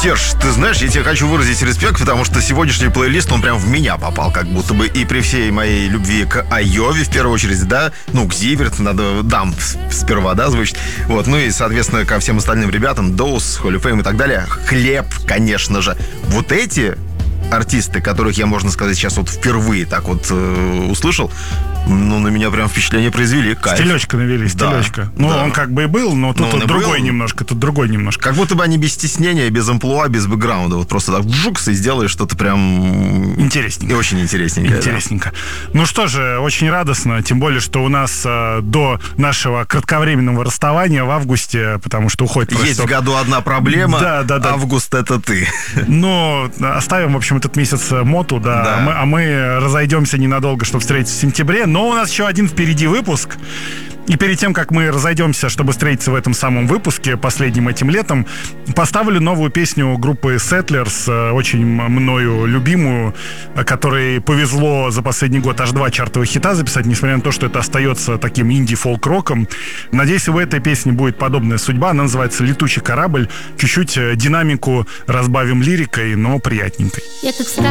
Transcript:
Серж, ты знаешь, я тебе хочу выразить респект, потому что сегодняшний плейлист, он прям в меня попал, как будто бы. И при всей моей любви к Айове, в первую очередь, да, к Зиверт, надо дам сперва, да, звучит. Вот, и, соответственно, ко всем остальным ребятам, Доус, Holy Fame и так далее. Хлеб, конечно же. Вот эти артисты, которых я, можно сказать, сейчас вот впервые так вот услышал, на меня прям впечатление произвели. Кайф. Стилечко навели, стилечко. Да. Он как бы и был, но тут другой немножко, тут другой немножко. Как будто бы они без стеснения, без амплуа, без бэкграунда. Вот просто так вжукс и сделали что-то прям... Интересненько. И очень интересненько. Интересненько. Да. Ну что же, очень радостно, тем более, что у нас до нашего кратковременного расставания в августе, потому что уходит... Есть в году одна проблема, да. Август — это ты. Но оставим, в общем, этот месяц моту, да. А мы разойдемся ненадолго, чтобы встретиться в сентябре. Но у нас еще один впереди выпуск. И перед тем, как мы разойдемся, чтобы встретиться в этом самом выпуске, последним этим летом, поставлю новую песню группы Settlers, очень мною любимую, которой повезло за последний год аж 2 чартовых хита записать, несмотря на то, что это остается таким инди-фолк-роком. Надеюсь, у этой песни будет подобная судьба. Она называется «Летучий корабль». Чуть-чуть динамику разбавим лирикой, но приятненькой.